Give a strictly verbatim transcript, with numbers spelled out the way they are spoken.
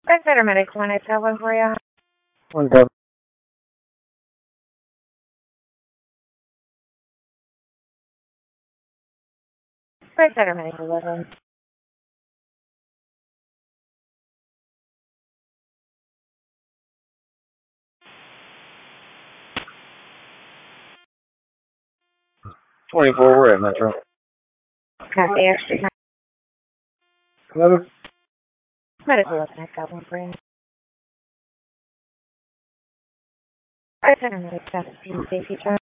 Red Center Medic one, I have one for you. One seven. Red Center Medic eleven. Twenty-four. We're at Metro. Copy, extra. Eleven. Medic eleven, I've got one for you. Red Center Medic, safety check.